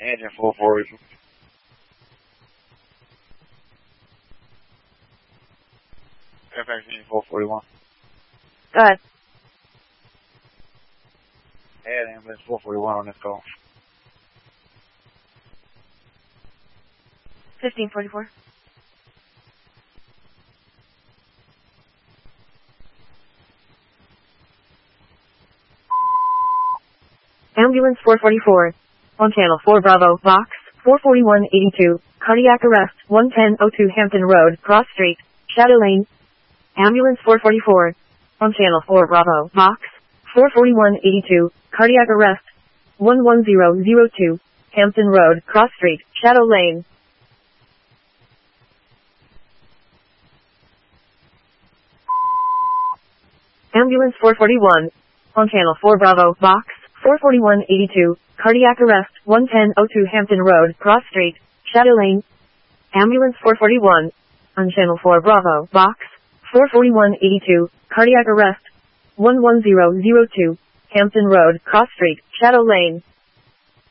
Engine 440. Fairfax Engine 441. Go ahead. Add ambulance 441 on this call. 1544. Ambulance 444. On channel 4 Bravo, box 44182. Cardiac arrest 11002 Hampton Road, Cross Street, Shadow Lane. Ambulance 444. On channel 4 Bravo, box 44182. Cardiac arrest 11002 Hampton Road, Cross Street, Shadow Lane. Ambulance 441. On channel 4 Bravo, box 44182. Cardiac arrest 11002 Hampton Road, Cross Street, Shadow Lane. Ambulance 441. On channel 4 Bravo, box 44182. Cardiac arrest 11002 Hampton Road, Cross Street, Shadow Lane.